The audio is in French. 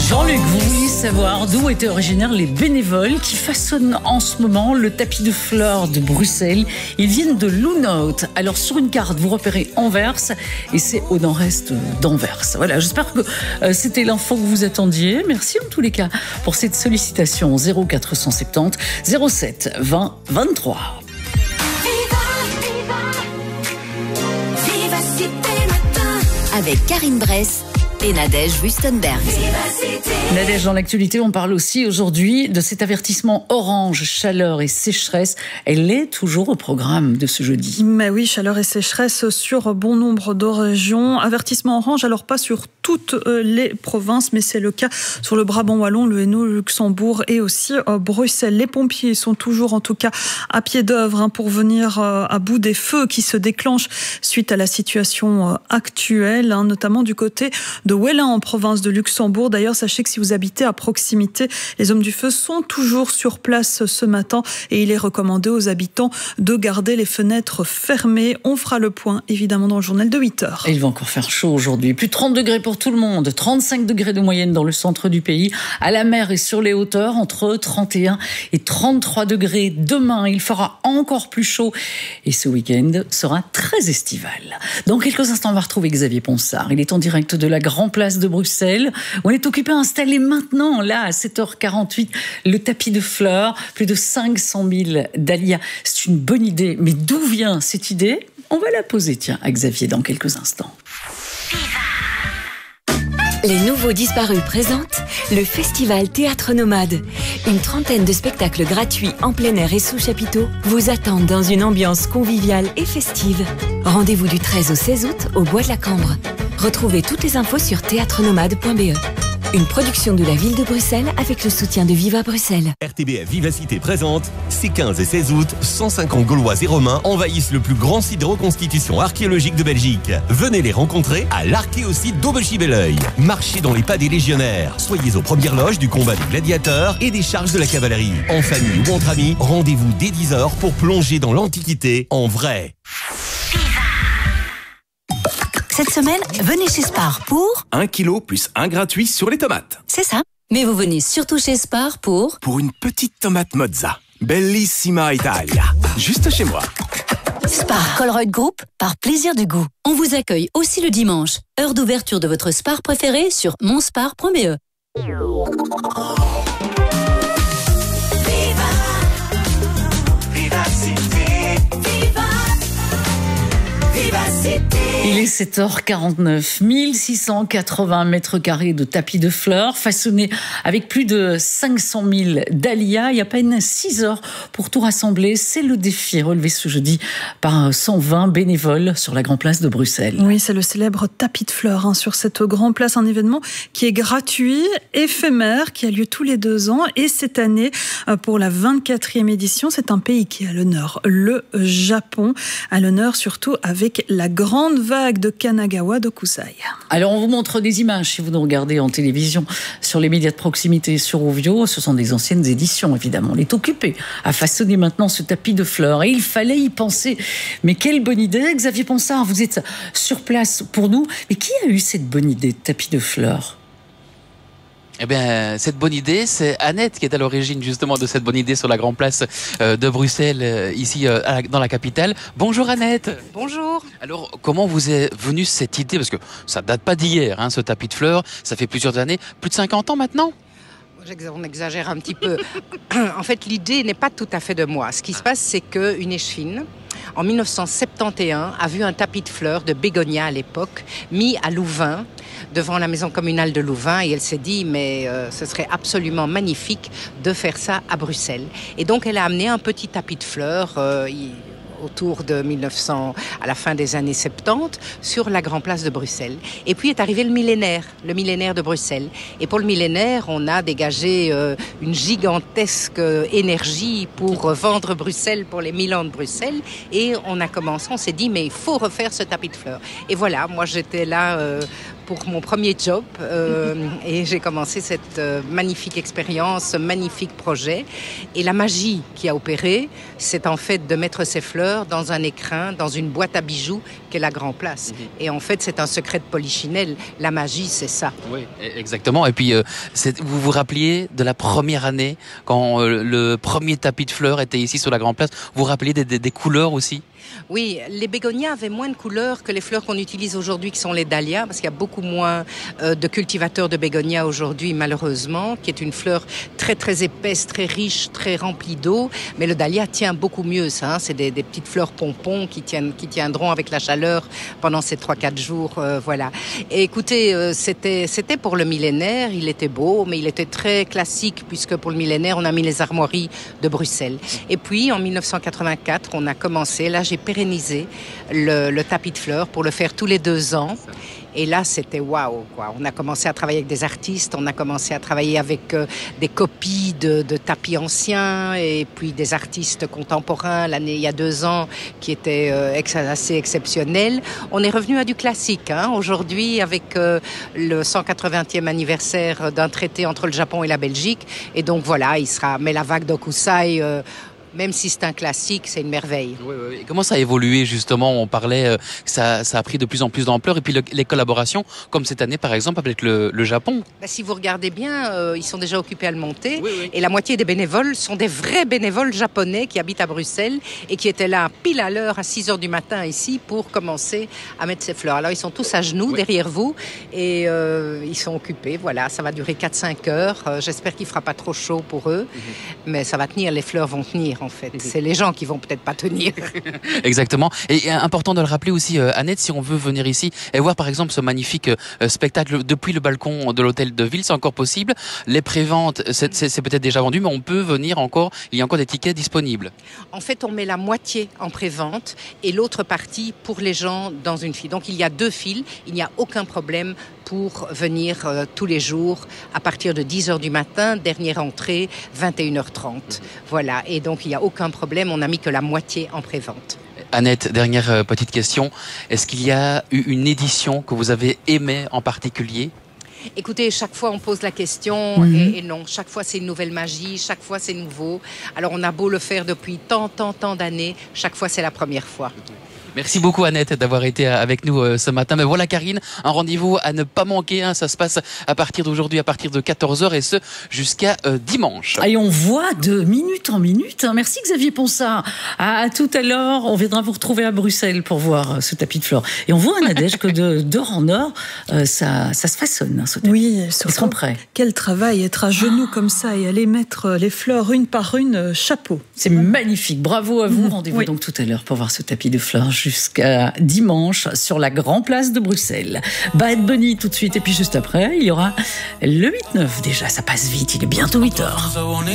Jean-Luc, vous vouliez savoir d'où étaient originaires les bénévoles qui façonnent en ce moment le tapis de fleurs de Bruxelles. Ils viennent de Loonhout. Alors sur une carte, vous repérez Anvers et c'est au nord-est d'Anvers. Voilà, j'espère que c'était l'info que vous attendiez. Merci en tous les cas pour cette sollicitation. 0470 07 20 23. Avec Karine Bress et Nadège Wüstenberg. Nadège, dans l'actualité, on parle aussi aujourd'hui de cet avertissement orange, chaleur et sécheresse. Elle est toujours au programme de ce jeudi. Mais oui, chaleur et sécheresse sur bon nombre de régions. Avertissement orange, alors pas sur toutes les provinces, mais c'est le cas sur le Brabant wallon, le Hainaut, le Luxembourg et aussi Bruxelles. Les pompiers sont toujours en tout cas à pied d'œuvre pour venir à bout des feux qui se déclenchent suite à la situation actuelle, notamment du côté de Wellin en province de Luxembourg. D'ailleurs, sachez que si vous habitez à proximité, les hommes du feu sont toujours sur place ce matin et il est recommandé aux habitants de garder les fenêtres fermées. On fera le point évidemment dans le journal de 8h. Et il va encore faire chaud aujourd'hui. Plus de 30 degrés pour tout le monde, 35 degrés de moyenne dans le centre du pays. À la mer et sur les hauteurs, entre 31 et 33 degrés. Demain, il fera encore plus chaud et ce week-end sera très estival. Dans quelques instants, on va retrouver Xavier Ponsard. Il est en direct de la Grand Place de Bruxelles. On est occupé à installer maintenant, là, à 7h48, le tapis de fleurs. Plus de 500 000 dahlias. C'est une bonne idée. Mais d'où vient cette idée ? On va la poser, tiens, à Xavier dans quelques instants. Les Nouveaux Disparus présentent le Festival Théâtre Nomade. Une trentaine de spectacles gratuits en plein air et sous chapiteau vous attendent dans une ambiance conviviale et festive. Rendez-vous du 13 au 16 août au Bois de la Cambre. Retrouvez toutes les infos sur théâtrenomade.be. Une production de la ville de Bruxelles avec le soutien de Viva Bruxelles. RTBF Vivacité présente ces 15 et 16 août, 150 Gaulois et Romains envahissent le plus grand site de reconstitution archéologique de Belgique. Venez les rencontrer à l'archéosite d'Aubechy-Belleuil. Marchez dans les pas des légionnaires. Soyez aux premières loges du combat des gladiateurs et des charges de la cavalerie. En famille ou entre amis, rendez-vous dès 10h pour plonger dans l'Antiquité en vrai. Cette semaine, venez chez Spar pour... 1 kilo plus 1 gratuit sur les tomates. C'est ça. Mais vous venez surtout chez Spar pour... Pour une petite tomate mozza. Bellissima Italia. Juste chez moi. Spar Colruyt Group, par plaisir du goût. On vous accueille aussi le dimanche. Heure d'ouverture de votre Spar préféré sur monspar.be. Il est 7h49, 1680 mètres carrés de tapis de fleurs façonnés avec plus de 500 000 dahlias. Il y a à peine 6 heures pour tout rassembler. C'est le défi relevé ce jeudi par 120 bénévoles sur la Grand Place de Bruxelles. Oui, c'est le célèbre tapis de fleurs sur cette Grand Place, un événement qui est gratuit, éphémère, qui a lieu tous les 2 ans. Et cette année, pour la 24e édition, c'est un pays qui est à l'honneur, le Japon. À l'honneur surtout avec la grande vague de Kanagawa Dokusai. Alors on vous montre des images si vous nous regardez en télévision sur les médias de proximité sur Ovio. Ce sont des anciennes éditions évidemment. On est occupé à façonner maintenant ce tapis de fleurs et il fallait y penser. Mais quelle bonne idée, Xavier Ponsard, vous êtes sur place pour nous. Mais qui a eu cette bonne idée de tapis de fleurs ? Eh bien, cette bonne idée, c'est Annette qui est à l'origine justement de cette bonne idée sur la Grand Place de Bruxelles, ici dans la capitale. Bonjour Annette. Bonjour. Alors, comment vous est venue cette idée ? Parce que ça date pas d'hier, ce tapis de fleurs. Ça fait plusieurs années, plus de 50 ans maintenant ? On exagère un petit peu. En fait, l'idée n'est pas tout à fait de moi. Ce qui se passe, c'est qu'une échine, en 1971, a vu un tapis de fleurs de bégonia à l'époque, mis à Louvain, devant la maison communale de Louvain, et elle s'est dit mais ce serait absolument magnifique de faire ça à Bruxelles. Et donc elle a amené un petit tapis de fleurs autour de 1900, à la fin des années 70, sur la Grand Place de Bruxelles. Et puis est arrivé le millénaire de Bruxelles. Et pour le millénaire, on a dégagé une gigantesque énergie pour vendre Bruxelles pour les 1000 ans de Bruxelles. Et on a commencé, on s'est dit, mais il faut refaire ce tapis de fleurs. Et voilà, moi j'étais là pour mon premier job et j'ai commencé cette magnifique expérience, ce magnifique projet. Et la magie qui a opéré, c'est en fait de mettre ces fleurs dans un écrin, dans une boîte à bijoux qu'est la Grand Place. Et en fait, c'est un secret de Polichinelle. La magie, c'est ça. Oui, exactement. Et puis, vous vous rappeliez de la première année, quand le premier tapis de fleurs était ici sur la Grand Place. Vous vous rappeliez des couleurs aussi? Oui, les bégonias avaient moins de couleurs que les fleurs qu'on utilise aujourd'hui, qui sont les dahlias, parce qu'il y a beaucoup moins de cultivateurs de bégonias aujourd'hui, malheureusement, qui est une fleur très très épaisse, très riche, très remplie d'eau. Mais le dahlia tient beaucoup mieux, ça. Hein. C'est des petites fleurs pompons qui tiendront avec la chaleur pendant ces 3-4 jours, voilà. Et écoutez, c'était pour le millénaire. Il était beau, mais il était très classique, puisque pour le millénaire, on a mis les armoiries de Bruxelles. Et puis, en 1984, on a commencé. Là, j'ai pérennisé le tapis de fleurs pour le faire tous les 2 ans. Et là, c'était waouh, quoi. On a commencé à travailler avec des artistes, on a commencé à travailler avec des copies de tapis anciens et puis des artistes contemporains il y a 2 ans qui étaient assez exceptionnels. On est revenu à du classique, hein. Aujourd'hui, avec le 180e anniversaire d'un traité entre le Japon et la Belgique. Et donc voilà, mais la vague d'Okusai, même si c'est un classique, c'est une merveille. Oui. Et comment ça a évolué justement? On parlait que ça a pris de plus en plus d'ampleur. Et puis les collaborations, comme cette année par exemple avec le Japon. Si vous regardez bien, ils sont déjà occupés à le monter. Oui. Et la moitié des bénévoles sont des vrais bénévoles japonais qui habitent à Bruxelles et qui étaient là pile à l'heure à 6h du matin ici pour commencer à mettre ces fleurs. Alors ils sont tous à genoux derrière vous et ils sont occupés. Voilà, ça va durer 4-5 heures. J'espère qu'il ne fera pas trop chaud pour eux. Mais ça va tenir, les fleurs vont tenir. En fait, c'est les gens qui vont peut-être pas tenir. Exactement. Et important de le rappeler aussi, Annette, si on veut venir ici et voir par exemple ce magnifique spectacle depuis le balcon de l'hôtel de ville, c'est encore possible. Les préventes, c'est peut-être déjà vendu, mais on peut venir encore. Il y a encore des tickets disponibles. En fait, on met la moitié en prévente et l'autre partie pour les gens dans une file. Donc il y a 2 files. Il n'y a aucun problème pour venir tous les jours à partir de 10h du matin, dernière entrée 21h30. Voilà, et donc il n'y a aucun problème, on n'a mis que la moitié en prévente. Annette, dernière petite question, est-ce qu'il y a eu une édition que vous avez aimée en particulier? Écoutez, chaque fois on pose la question et non, chaque fois c'est une nouvelle magie, chaque fois c'est nouveau. Alors on a beau le faire depuis tant d'années, chaque fois c'est la première fois. Merci beaucoup Annette d'avoir été avec nous ce matin. Mais voilà Karine, un rendez-vous à ne pas manquer. Hein. Ça se passe à partir d'aujourd'hui, à partir de 14h et ce jusqu'à dimanche. Et on voit de minute en minute. Hein. Merci Xavier Ponsard. À tout à l'heure, on viendra vous retrouver à Bruxelles pour voir ce tapis de fleurs. Et on voit Nadège que d'heure en heure, ça se façonne. Hein, ce tapis. Oui, ils seront prêts. Quel travail, être à genoux comme ça et aller mettre les fleurs une par une, chapeau. C'est magnifique. Bravo à vous. Rendez-vous donc tout à l'heure pour voir ce tapis de fleurs jusqu'à dimanche sur la Grand Place de Bruxelles. Bad Bunny tout de suite et puis juste après, il y aura le 8-9 déjà, ça passe vite, il est bientôt 8h.